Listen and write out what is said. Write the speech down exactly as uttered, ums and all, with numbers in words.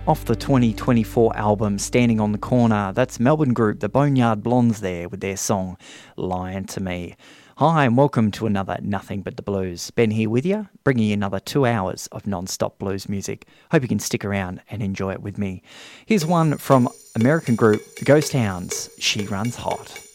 off the twenty twenty-four album Standing on the Corner. That's Melbourne group The Boneyard Blondes there with their song Lying to Me. Hi and welcome to another Nothing But the Blues. Ben here with you, bringing you another two hours of non-stop blues music. Hope you can stick around and enjoy it with me. Here's one from American group Ghost Hounds, She Runs Hot.